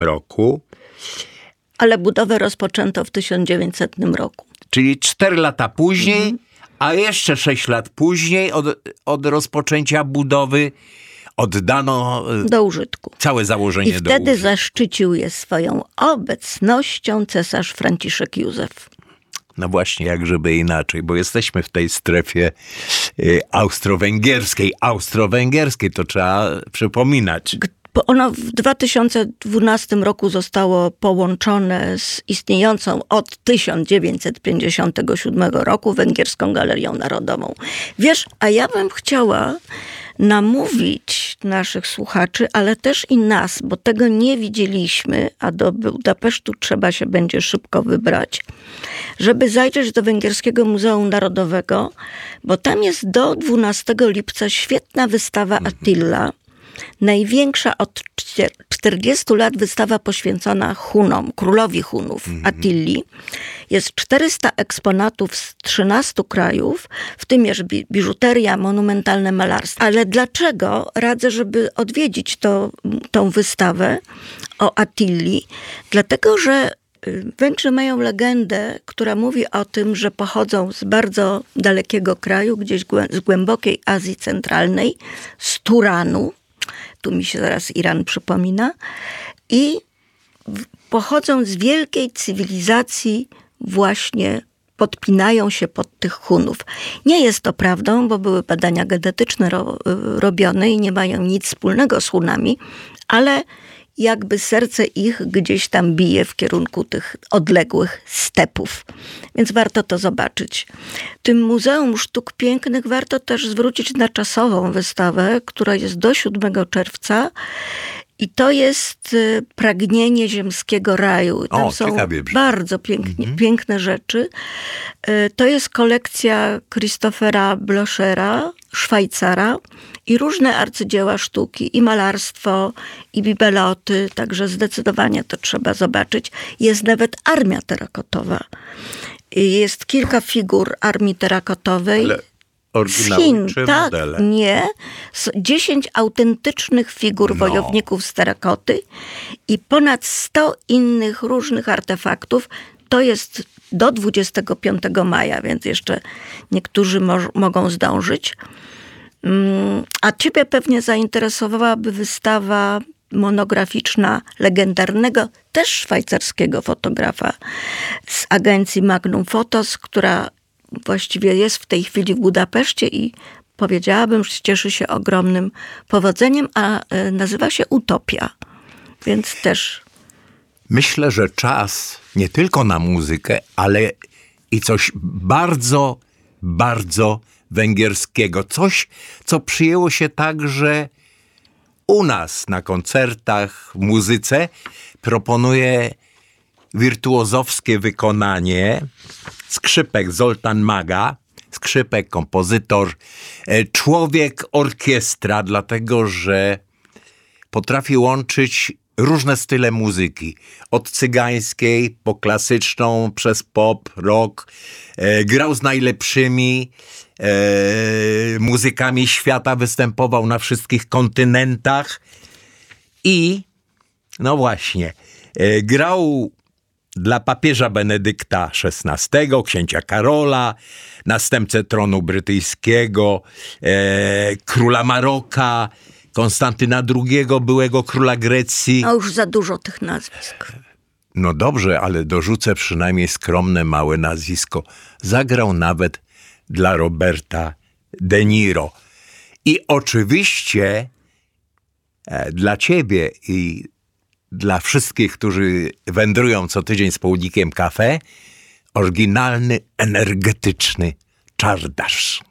roku. Ale budowę rozpoczęto w 1900 roku. Czyli 4 lata później, a jeszcze 6 lat później od rozpoczęcia budowy oddano do użytku. Całe założenie do użytku. I wtedy zaszczycił je swoją obecnością cesarz Franciszek Józef. No właśnie, jak żeby inaczej, bo jesteśmy w tej strefie austro-węgierskiej. Austro-węgierskiej, to trzeba przypominać. Ono w 2012 roku zostało połączone z istniejącą od 1957 roku Węgierską Galerią Narodową. Wiesz, a ja bym chciała namówić naszych słuchaczy, ale też i nas, bo tego nie widzieliśmy, a do Budapesztu trzeba się będzie szybko wybrać, żeby zajrzeć do Węgierskiego Muzeum Narodowego, bo tam jest do 12 lipca świetna wystawa Attila, największa od 40 lat wystawa poświęcona Hunom, królowi Hunów, Attilli. Jest 400 eksponatów z 13 krajów, w tym jest biżuteria, monumentalne malarstwo. Ale dlaczego radzę, żeby odwiedzić tą wystawę o Attilli? Dlatego, że Węgrzy mają legendę, która mówi o tym, że pochodzą z bardzo dalekiego kraju, gdzieś z głębokiej Azji Centralnej, z Turanu. Tu mi się zaraz Iran przypomina. I pochodzą z wielkiej cywilizacji, właśnie podpinają się pod tych Hunów. Nie jest to prawdą, bo były badania genetyczne robione i nie mają nic wspólnego z Hunami, ale jakby serce ich gdzieś tam bije w kierunku tych odległych stepów. Więc warto to zobaczyć. W tym Muzeum Sztuk Pięknych warto też zwrócić na czasową wystawę, która jest do 7 czerwca. I to jest pragnienie ziemskiego raju. Tam są bardzo piękne rzeczy. To jest kolekcja Christophera Blochera, Szwajcara, i różne arcydzieła sztuki, i malarstwo, i bibeloty, także zdecydowanie to trzeba zobaczyć. Jest nawet armia terakotowa. Jest kilka figur armii terakotowej. Ale oryginały czy modele? Tak, nie. 10 autentycznych figur wojowników z terakoty i ponad 100 innych różnych artefaktów. To jest do 25 maja, więc jeszcze niektórzy mogą zdążyć. A ciebie pewnie zainteresowałaby wystawa monograficzna legendarnego, też szwajcarskiego fotografa z agencji Magnum Photos, która właściwie jest w tej chwili w Budapeszcie i powiedziałabym, że cieszy się ogromnym powodzeniem, a nazywa się Utopia. Więc też... Myślę, że czas nie tylko na muzykę, ale i coś bardzo, bardzo węgierskiego. Coś, co przyjęło się także u nas na koncertach, w muzyce. Proponuję wirtuozowskie wykonanie. Skrzypek Zoltán Maga, skrzypek, kompozytor, człowiek orkiestra, dlatego że potrafi łączyć różne style muzyki. Od cygańskiej po klasyczną, przez pop, rock. Grał z najlepszymi muzykami świata, występował na wszystkich kontynentach i no właśnie, grał dla papieża Benedykta XVI, księcia Karola, następcę tronu brytyjskiego, króla Maroka, Konstantyna II, byłego króla Grecji. A już za dużo tych nazwisk. No dobrze, ale dorzucę przynajmniej skromne, małe nazwisko. Zagrał nawet dla Roberta De Niro. I oczywiście dla ciebie i dla wszystkich, którzy wędrują co tydzień z południkiem kafe, oryginalny, energetyczny czardasz.